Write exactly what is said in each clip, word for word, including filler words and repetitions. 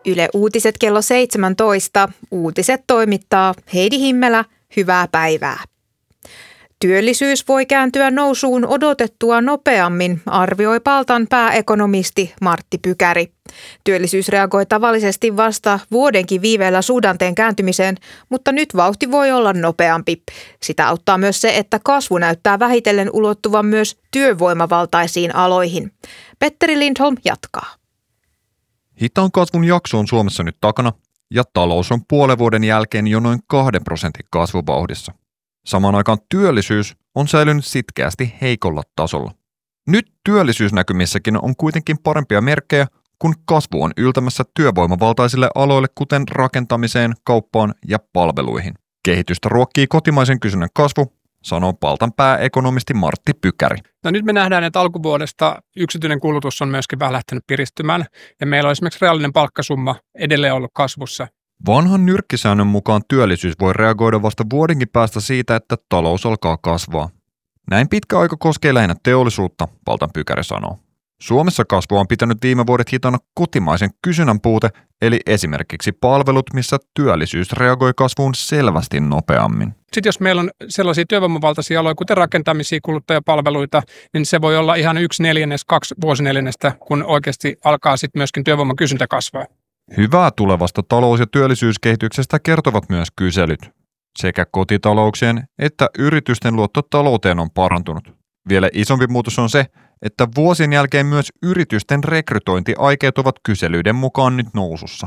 Yle Uutiset kello seitsemäntoista. Uutiset toimittaa Heidi Himmelä. Hyvää päivää. Työllisyys voi kääntyä nousuun odotettua nopeammin, arvioi Paltan pääekonomisti Martti Pykäri. Työllisyys reagoi tavallisesti vasta vuodenkin viiveellä suhdanteen kääntymiseen, mutta nyt vauhti voi olla nopeampi. Sitä auttaa myös se, että kasvu näyttää vähitellen ulottuvan myös työvoimavaltaisiin aloihin. Petteri Lindholm jatkaa. Hitaan kasvun jakso on Suomessa nyt takana ja talous on puolen vuoden jälkeen jo noin kahden prosentin kasvuvauhdissa. Samaan aikaan työllisyys on säilynyt sitkeästi heikolla tasolla. Nyt työllisyysnäkymissäkin on kuitenkin parempia merkkejä, kun kasvu on yltämässä työvoimavaltaisille aloille, kuten rakentamiseen, kauppaan ja palveluihin. Kehitystä ruokkii kotimaisen kysynnän kasvu, sanoo Paltan pääekonomisti Martti Pykäri. No nyt me nähdään, että alkuvuodesta yksityinen kulutus on myöskin vähän lähtenyt piristymään, ja meillä on esimerkiksi reaalinen palkkasumma edelleen ollut kasvussa. Vanhan nyrkkisäännön mukaan työllisyys voi reagoida vasta vuodenkin päästä siitä, että talous alkaa kasvaa. Näin pitkä aika koskee lähinnä teollisuutta, Paltan Pykäri sanoo. Suomessa kasvua on pitänyt viime vuodet hitana kotimaisen kysynnän puute, eli esimerkiksi palvelut, missä työllisyys reagoi kasvuun selvästi nopeammin. Sitten jos meillä on sellaisia työvoimavaltaisia aloja, kuten rakentamisia, kuluttajapalveluita, niin se voi olla ihan yksi neljännes, kaksi vuosineljännestä, kun oikeasti alkaa sitten myöskin työvoiman kysyntä kasvaa. Hyvää tulevasta talous- ja työllisyyskehityksestä kertovat myös kyselyt. Sekä kotitalouksien että yritysten luotto talouteen on parantunut. Vielä isompi muutos on se, että vuosien jälkeen myös yritysten rekrytointiaikeet ovat kyselyiden mukaan nyt nousussa.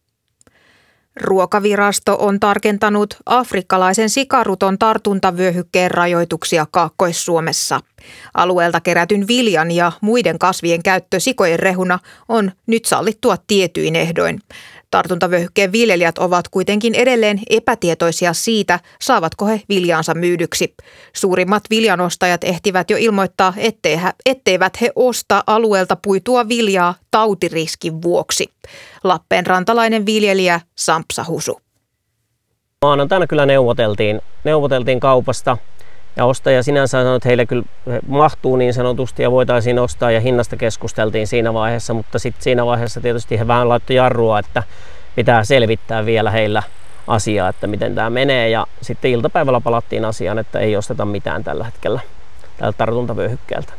Ruokavirasto on tarkentanut afrikkalaisen sikaruton tartuntavyöhykkeen rajoituksia Kaakkois-Suomessa. Alueelta kerätyn viljan ja muiden kasvien käyttö sikojen rehuna on nyt sallittua tietyin ehdoin. Tartuntavyöhykkeen viljelijät ovat kuitenkin edelleen epätietoisia siitä, saavatko he viljaansa myydyksi. Suurimmat viljanostajat ehtivät jo ilmoittaa, etteivät he osta alueelta puitua viljaa tautiriskin vuoksi. Lappeenrantalainen viljelijä Sampsa Husu. Maanantaina kyllä neuvoteltiin, neuvoteltiin kaupasta ja ostaja sinänsä sanoi, että heille kyllä mahtuu niin sanotusti ja voitaisiin ostaa ja hinnasta keskusteltiin siinä vaiheessa, mutta sitten siinä vaiheessa tietysti he vähän laittoi jarrua, että pitää selvittää vielä heillä asiaa, että miten tämä menee, ja sitten iltapäivällä palattiin asiaan, että ei osteta mitään tällä hetkellä tältä tartuntavyöhykkeeltä.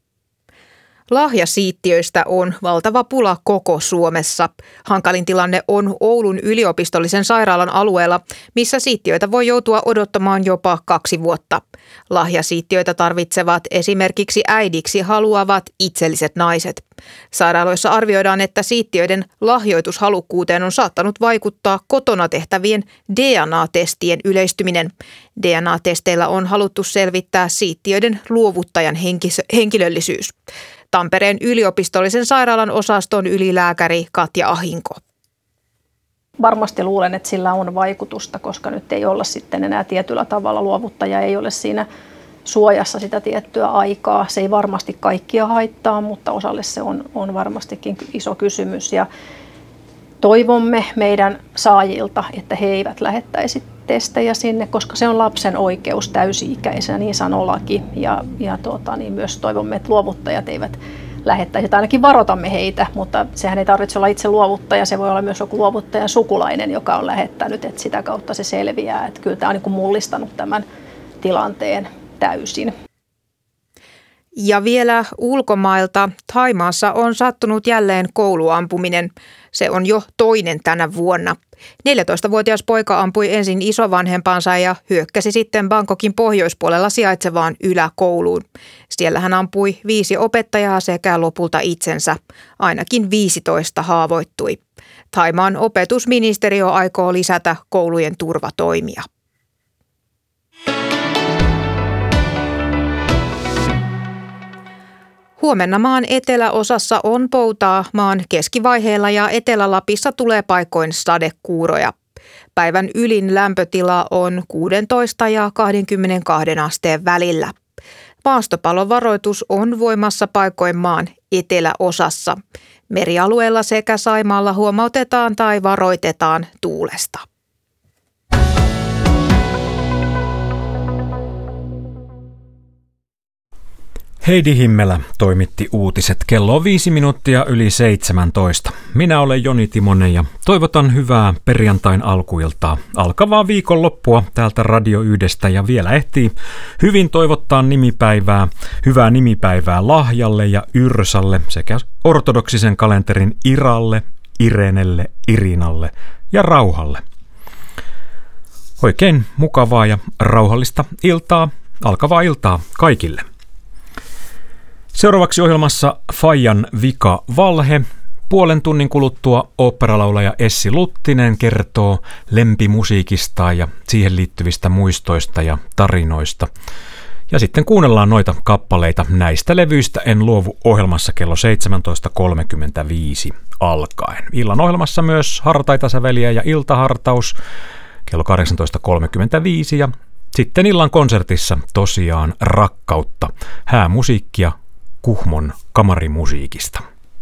Lahjasiittiöistä on valtava pula koko Suomessa. Hankalin tilanne on Oulun yliopistollisen sairaalan alueella, missä siittiöitä voi joutua odottamaan jopa kaksi vuotta. Lahjasiittiöitä tarvitsevat esimerkiksi äidiksi haluavat itselliset naiset. Sairaaloissa arvioidaan, että siittiöiden lahjoitushalukkuuteen on saattanut vaikuttaa kotona tehtävien D N A-testien yleistyminen. D N A-testeillä on haluttu selvittää siittiöiden luovuttajan henkis- henkilöllisyys. Tampereen yliopistollisen sairaalan osaston ylilääkäri Katja Ahinko. Varmasti luulen, että sillä on vaikutusta, koska nyt ei olla sitten enää tietyllä tavalla, luovuttaja ei ole siinä suojassa sitä tiettyä aikaa. Se ei varmasti kaikkia haittaa, mutta osalle se on, on varmastikin iso kysymys. Ja toivomme meidän saajilta, että he eivät lähettäisi testejä sinne, koska se on lapsen oikeus täysi-ikäisenä, niin sanoo laki. Ja, ja tuota, niin myös toivomme, että luovuttajat eivät lähettäisi. Ainakin varoitamme heitä, mutta sehän ei tarvitse olla itse luovuttaja. Se voi olla myös joku luovuttajan sukulainen, joka on lähettänyt, että sitä kautta se selviää. Että kyllä tämä on niin kuin mullistanut tämän tilanteen täysin. Ja vielä ulkomailta. Thaimaassa on sattunut jälleen kouluampuminen. Se on jo toinen tänä vuonna. neljätoistavuotias poika ampui ensin isovanhempansa ja hyökkäsi sitten Bangkokin pohjoispuolella sijaitsevaan yläkouluun. Siellä hän ampui viisi opettajaa sekä lopulta itsensä. Ainakin viisitoista haavoittui. Thaimaan opetusministeriö aikoo lisätä koulujen turvatoimia. Huomenna maan eteläosassa on poutaa, maan keskivaiheella ja Etelä-Lapissa tulee paikoin sadekuuroja. Päivän ylin lämpötila on kuusitoista ja kaksikymmentäkaksi asteen välillä. Maastopalovaroitus on voimassa paikoin maan eteläosassa. Merialueella sekä Saimaalla huomautetaan tai varoitetaan tuulesta. Heidi Himmelä toimitti uutiset. Kello on viisi minuuttia yli seitsemäntoista. Minä olen Joni Timonen ja toivotan hyvää perjantain alkuiltaa. Alkavaa viikonloppua täältä Radio Yhdestä ja vielä ehtii hyvin toivottaa nimipäivää, hyvää nimipäivää Lahjalle ja Yrsalle sekä ortodoksisen kalenterin Iralle, Irenelle, Irinalle ja Rauhalle. Oikein mukavaa ja rauhallista iltaa, alkavaa iltaa kaikille. Seuraavaksi ohjelmassa Fajan vika valhe. Puolen tunnin kuluttua oopperalaulaja Essi Luttinen kertoo lempimusiikistaan ja siihen liittyvistä muistoista ja tarinoista. Ja sitten kuunnellaan noita kappaleita näistä levyistä En luovu ohjelmassa kello seitsemäntoista kolmekymmentäviisi alkaen. Illan ohjelmassa myös hartaita säveliä ja iltahartaus kello kahdeksantoista kolmekymmentäviisi ja sitten illan konsertissa tosiaan rakkautta, häämusiikkia Kuhmon kamarimusiikista.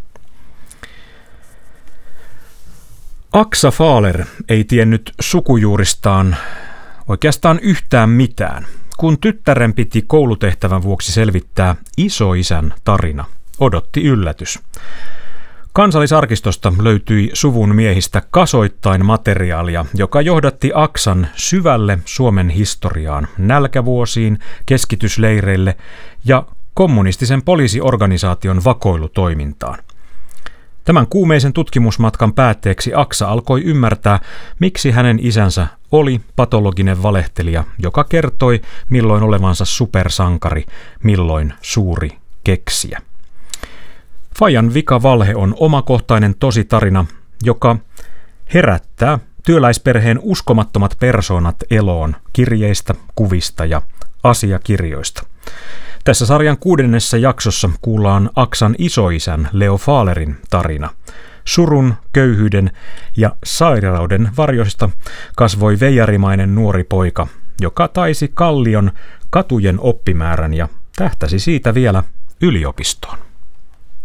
Aksa Faaler ei tiennyt sukujuuristaan oikeastaan yhtään mitään, kun tyttären piti koulutehtävän vuoksi selvittää isoisän tarina. Odotti yllätys. Kansallisarkistosta löytyi suvun miehistä kasoittain materiaalia, joka johdatti Aksan syvälle Suomen historiaan, nälkävuosiin, keskitysleireille ja kommunistisen poliisiorganisaation vakoilutoimintaan. Tämän kuumeisen tutkimusmatkan päätteeksi Aksa alkoi ymmärtää, miksi hänen isänsä oli patologinen valehtelija, joka kertoi milloin olevansa supersankari, milloin suuri keksijä. Fajan vika valhe on omakohtainen tositarina, joka herättää työläisperheen uskomattomat persoonat eloon kirjeistä, kuvista ja asiakirjoista. Tässä sarjan kuudennessa jaksossa kuullaan Aksan isoisän Leo Faalerin tarina. Surun, köyhyyden ja sairauden varjosta kasvoi veijarimainen nuori poika, joka taisi Kallion katujen oppimäärän ja tähtäsi siitä vielä yliopistoon.